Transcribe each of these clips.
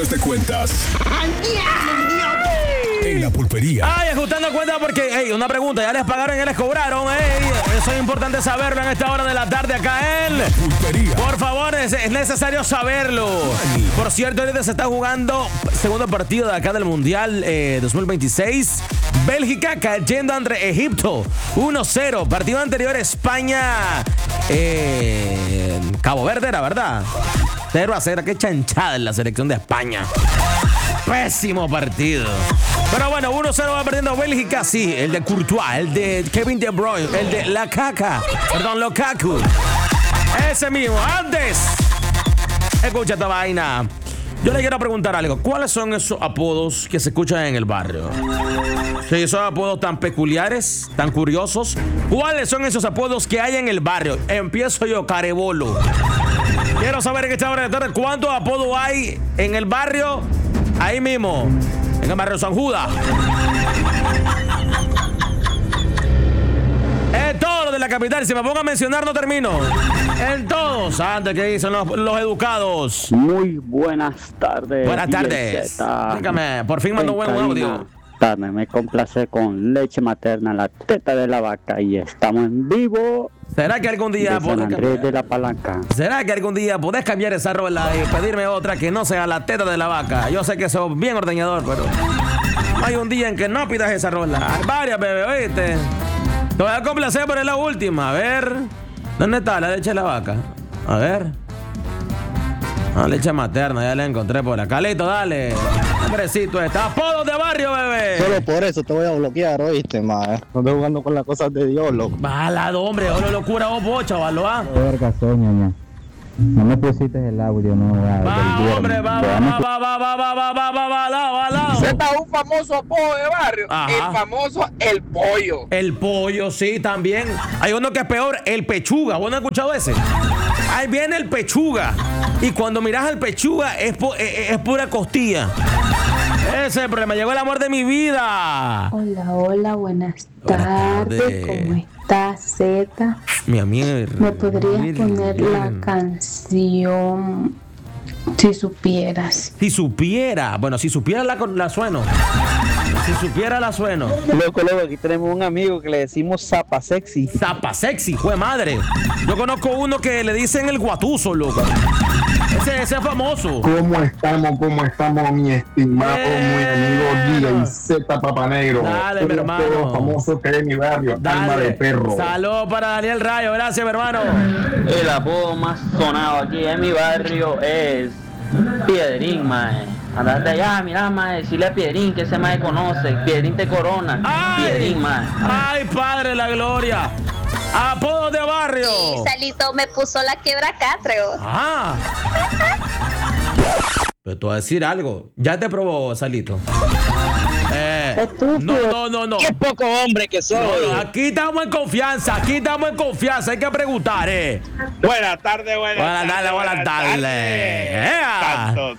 de cuentas. En la pulpería. Ajustando cuenta porque, una pregunta, ¿ya les pagaron y ya les cobraron? Eso es importante saberlo en esta hora de la tarde acá en Pulpería. Por favor, es necesario saberlo. Por cierto, ahorita se está jugando segundo partido de acá del Mundial 2026. Bélgica cayendo ante Egipto 1-0. Partido anterior España Cabo Verde era, ¿verdad? 0-0. Qué chanchada en la selección de España. Pésimo partido. Pero bueno, 1-0 va perdiendo Bélgica. Sí, el de Courtois, el de Kevin De Bruyne, el de Lukaku. Ese mismo. Antes, escucha esta vaina. Yo le quiero preguntar algo. ¿Cuáles son esos apodos que se escuchan en el barrio? Sí, esos apodos tan peculiares, tan curiosos. ¿Cuáles son esos apodos que hay en el barrio? Empiezo yo, Carebolo. Quiero saber en esta hora de tarde cuántos apodos hay en el barrio. Ahí mismo, en el barrio San Judas. En todo lo de la capital, si me pongo a mencionar no termino. En todos, antes que dicen los educados. Muy buenas tardes. Buenas tardes. Dígame, por fin mandó buen audio. Me complace con leche materna, la teta de la vaca, y estamos en vivo. ¿Será que algún día podés cambiar de la Palanca? ¿Será que algún día podés cambiar esa rola y pedirme otra que no sea la teta de la vaca? Yo sé que sos bien ordeñador, pero hay un día en que no pidas esa rola. Hay varias, bebé, ¿oíste? Te voy a complacer, pero es la última. A ver, ¿dónde está la leche de la vaca? A ver. Leche materna, ya la encontré por acá. Listo, dale. Hombrecito, está apodos de barrio, bebé. Solo por eso te voy a bloquear, ¿oíste, mae? No estoy jugando con las cosas de Dios, loco. Balado, hombre, o locura o bocha, ¿valo? Verga, ña. No me pusiste el audio, no. Va, hombre, va. Está un famoso apodo de barrio. Ajá. El famoso El Pollo. El Pollo, sí, también. Hay uno que es peor, el Pechuga. ¿Vos no has escuchado ese? Ahí viene el Pechuga. Y cuando miras al Pechuga es pura costilla. Ese es el problema. Llegó el amor de mi vida. Hola, buenas tardes. ¿Cómo estás, Zeta? Mi amigo. ¿Me podrías poner la canción Si Supieras? Si supiera. Bueno, si supiera la sueno. Si supiera la sueno. Loco, aquí tenemos un amigo que le decimos Zapa Sexy. Zapa Sexy, jue madre. Yo conozco uno que le dicen el guatuso, loco. Ese es famoso. ¿Cómo estamos, mi estimado, mi amigo DJ Z Papa Negro? Dale, mi hermano. Los famosos que hay en mi barrio, alma de perro. Saludos para Daniel Rayo, gracias, mi hermano. El apodo más sonado aquí en mi barrio es Piedrín, mae. Andate allá, mira, mae, decirle a Piedrín que ese mae conoce. Piedrín te corona. ¡Ay! Piedrín, mae. ¡Ay, padre la gloria! ¡Apodo de barrio! Sí, Salito me puso la quebra catreo. ¡Ah! Pero te voy a decir algo. Ya te probó, Salito. No. ¡Qué poco hombre que soy! No, aquí estamos en confianza. Hay que preguntar, Buenas tardes. Buenas tardes. Santo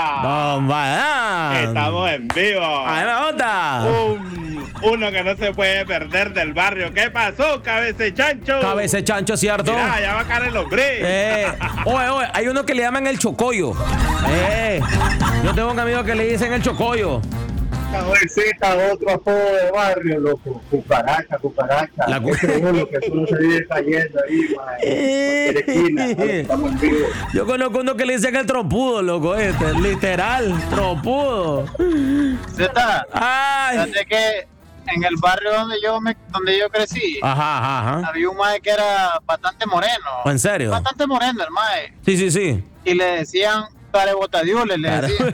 Z. Estamos en vivo. ¡Ay, me gusta! Uno que no se puede perder del barrio. ¿Qué pasó, cabecechancho? Cabecechancho, ¿cierto? Mira, ya va a caer el hombre. Oye, hay uno que le llaman el chocollo. Yo tengo un amigo que le dicen el chocollo. Cabecita, otro apodo de barrio, loco. Cucaracha. Ese es uno que solo se vive cayendo ahí, man. Estamos en vivo. Yo conozco uno que le dicen el trompudo, loco, literal, trompudo. Z, Ay. fíjate que en el barrio donde yo crecí, Ajá. había un mae que era bastante moreno. ¿En serio? Bastante moreno el mae. Sí. Y le decían carebotadiules, le decían.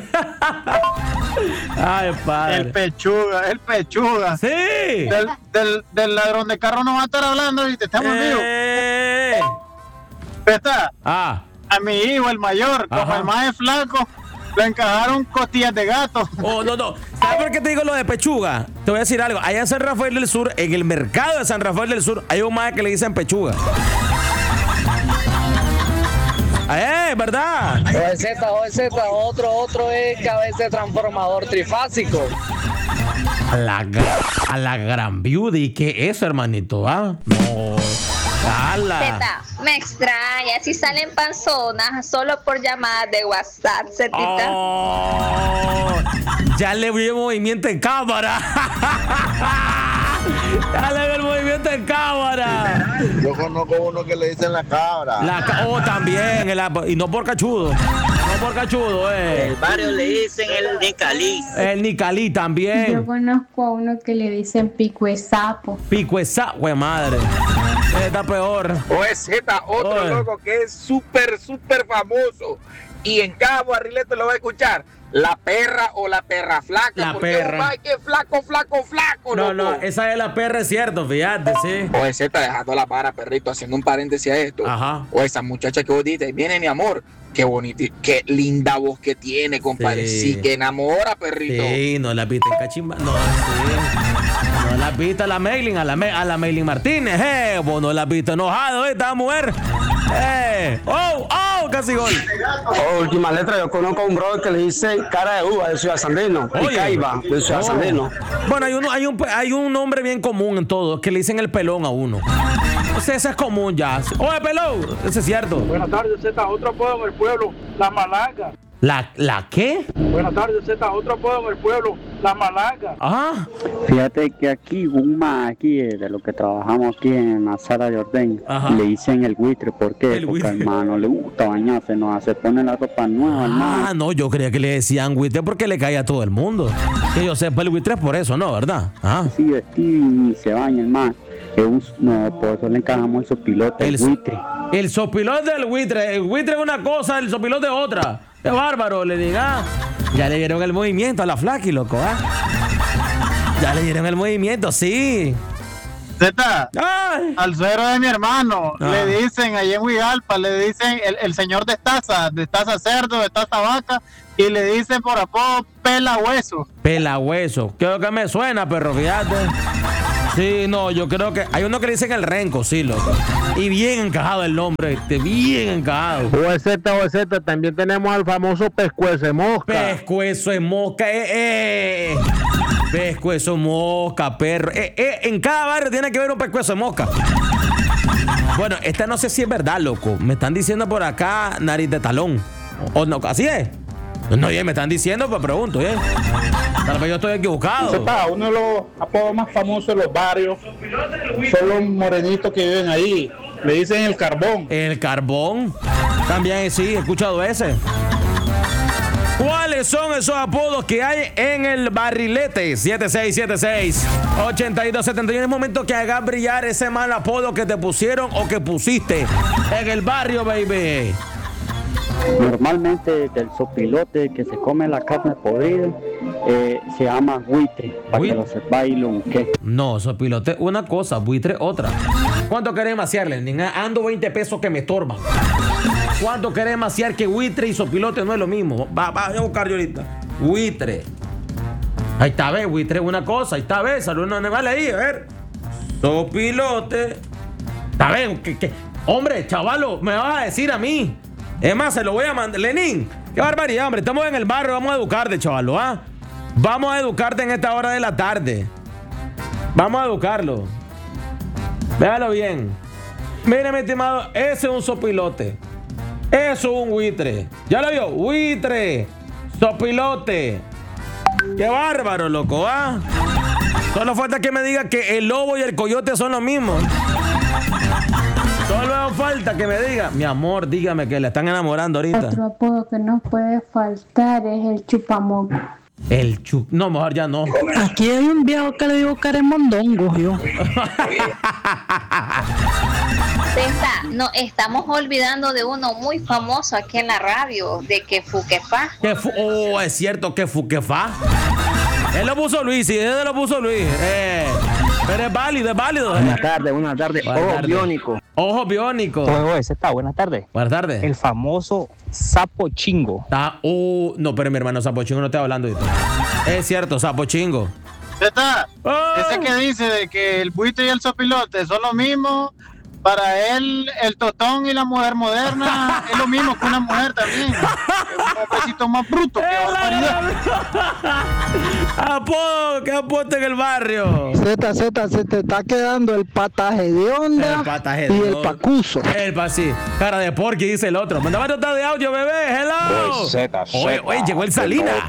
Ay, padre. El pechuga. Sí. Del ladrón de carro no va a estar hablando, ¿viste? Estamos vivos. ¿Está? A mi hijo, el mayor, como el más es flaco, le encajaron costillas de gato. Oh, no. ¿Sabes por qué te digo lo de pechuga? Te voy a decir algo. Allá en San Rafael del Sur, en el mercado de San Rafael del Sur, hay un mae que le dicen pechuga. ¿Verdad? OZ, otro es cabeza transformador trifásico. A la gran beauty. ¿Qué es eso, hermanito? No. Zeta, me extraña si salen panzonas solo por llamadas de WhatsApp, Cetita. Oh, ya le vi el movimiento en cámara. Ya le vi el movimiento en cámara. Yo conozco uno que le dicen la cabra. También. Y no por cachudo. No por cachudo, El barrio le dicen el Nicalí. El Nicalí también. Yo conozco a uno que le dicen pico de sapo. Pico de sapo, güey, madre. Está peor. Otro loco que es súper famoso. Y en cada barrilete lo va a escuchar. La perra o la perra flaca. La perra. Ay, que flaco, No, loco. esa es la perra, es cierto, fíjate, sí. O ese está dejando la vara, perrito, haciendo un paréntesis a esto. Ajá. O esa muchacha que vos dices, viene mi amor. Qué bonita, qué linda voz que tiene, compadre. Sí, que enamora, perrito. Sí, no la viste en cachimba. No, sí. No la viste a la Maylin, a la Maylin Martínez. Vos no la viste enojado, esta mujer. Casi gol. Última letra, yo conozco a un brother que le dice cara de uva de Ciudad Sandino. Y Caiba de Ciudad Sandino. Bueno, hay un nombre bien común en todo, que le dicen el pelón a uno. O sea, ese es común ya. Oye, pelón, ese es cierto. Buenas tardes, Z. Otro apodo en el pueblo, la malanga. ¿La qué? Buenas tardes, Z. Otro apodo en el pueblo, la malanga. Ajá. Fíjate que aquí, un más aquí de lo que trabajamos aquí en la sala de orden, le dicen el buitre. ¿Por qué? Porque al hermano le gusta bañarse, se pone la ropa nueva, hermano. No, yo creía que le decían buitre porque le cae a todo el mundo. Que yo sepa, el buitre es por eso, ¿no? ¿Verdad? Sí, vestido y se baña, hermano. No, por eso le encajamos el sopilote, el buitre. El sopilote del buitre. El buitre es una cosa, el sopilote es otra. ¡Qué bárbaro! Le diga. Ya le dieron el movimiento a la Flaky, loco, Ya le dieron el movimiento, sí. Zeta, al suegro de mi hermano le dicen, allí en Huigalpa, le dicen el señor de estaza cerdo, de estaza vaca, y le dicen por apodo pela hueso. Pela hueso. Creo que me suena, perro, fíjate. Sí, no, yo creo que hay uno que le dicen el renco, sí, loco. Y bien encajado el nombre, bien encajado. OZ, también tenemos al famoso pescuezo de mosca. Pescuezo de mosca, Pescuezo de mosca, perro. En cada barrio tiene que haber un pescuezo de mosca. Bueno, esta no sé si es verdad, loco. Me están diciendo por acá nariz de talón. ¿O no? ¿Así es? No, me están diciendo, pues pregunto, Tal vez yo estoy equivocado. Uno de los apodos más famosos de los barrios son los morenitos que viven ahí. Le dicen el carbón. El carbón. También sí, he escuchado ese. ¿Cuáles son esos apodos que hay en el barrilete? 7676-8271. Es momento que hagas brillar ese mal apodo que te pusieron o que pusiste en el barrio, baby. Normalmente del sopilote que se come la carne podrida se llama buitre, para que lo sepáis y lo busqué. No, sopilote una cosa, buitre otra. ¿Cuánto querés maciarle? Ando 20 pesos que me estorban. ¿Cuánto querés maciar que buitre y sopilote no es lo mismo? Va a buscar yo ahorita. Buitre. Ahí está, ve, buitre una cosa, ahí está, ve, saludos, no vale ahí, a ver. Sopilote. Está bien, hombre, chavalo, me vas a decir a mí. Es más, se lo voy a mandar. Lenín, qué barbaridad, hombre. Estamos en el barrio, vamos a educarte, chavalo, Vamos a educarte en esta hora de la tarde. Vamos a educarlo. Véalo bien. Mire, mi estimado, ese es un sopilote. Eso es un buitre. ¿Ya lo vio? Buitre. Sopilote. Qué bárbaro, loco, Solo falta que me diga que el lobo y el coyote son los mismos. Solo falta que me diga, mi amor, dígame que le están enamorando ahorita. Otro apodo que no puede faltar es el chupamoco. No, mejor ya no. Aquí hay un viejo que le digo caremondongo, yo. No, estamos olvidando de uno muy famoso aquí en la radio, de que Fuquefá. Es cierto, que Fuquefá. Él lo puso Luis, sí, él lo puso Luis. Pero es válido, Buenas tardes. Ojo biónico. Ojo biónico. Buenas tardes. Buenas tardes. El famoso sapo chingo. No, pero mi hermano, sapo chingo no estoy hablando de esto. Es cierto, sapo chingo. Ese que dice de que el buitre y el sopilote son lo mismo, Para él, el totón y la mujer moderna es lo mismo que una mujer también. Es un besito más bruto que barbaridad. Apodo, ¿qué apuesta en el barrio? Z, se te está quedando el pataje de onda y el pacuso. Sí, cara de porky, dice el otro. Mandaba nota de audio, bebé. Hello. Oye, llegó el Salina.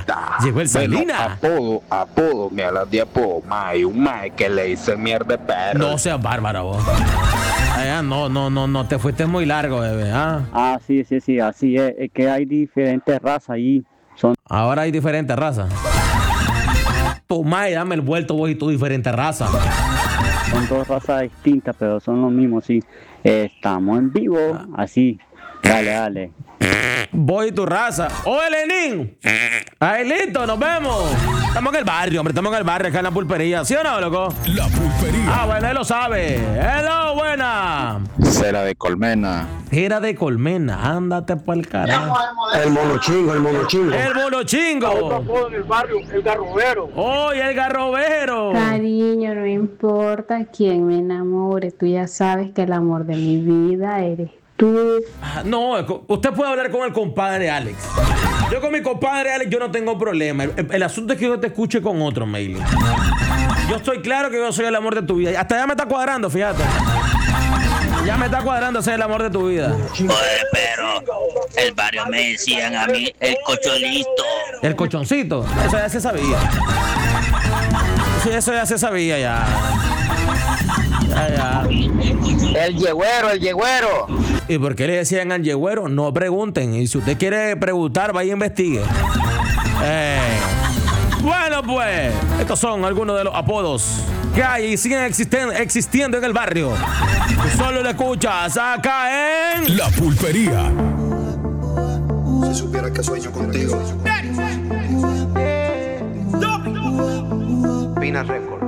Apodo, me hablas de apodo. Un mae que le dice mierda de perro. No seas bárbara, vos. No, te fuiste muy largo, bebé. Sí, así es que hay diferentes razas ahí. Ahora hay diferentes razas. Tu mae, dame el vuelto vos y tu diferente raza. Son dos razas distintas, pero son los mismos, sí. Estamos en vivo, así. Dale. Voy y tu raza. ¡Oye, Lenín! Ahí listo, nos vemos. Estamos en el barrio, hombre. Estamos en el barrio, acá en la pulpería. ¿Sí o no, loco? La pulpería. Bueno, él lo sabe. Hello, buena. Cera de colmena. Cera de colmena. Ándate por el carajo. El monochingo. El monochingo. Otro apodo en el barrio, el garrobero. ¡Oye, el garrobero! Cariño, no importa quién me enamore. Tú ya sabes que el amor de mi vida eres tú. No, usted puede hablar con el compadre Alex. Yo con mi compadre Alex yo no tengo problema. El asunto es que yo te escuche con otro, Meili. Yo estoy claro que yo soy el amor de tu vida. Hasta ya me está cuadrando, fíjate. Ya me está cuadrando ser el amor de tu vida. Oye, pero el barrio me decían a mí el cochonito. ¿El cochoncito? Eso ya se sabía. Sí, eso ya se sabía ya. El yegüero. ¿Y por qué le decían al yegüero? No pregunten. Y si usted quiere preguntar, vaya e investigue. Bueno, pues, estos son algunos de los apodos que hay y siguen existiendo en el barrio. Tú solo lo escuchas acá en La Pulpería. Si supiera que sueño contigo. Pina Record.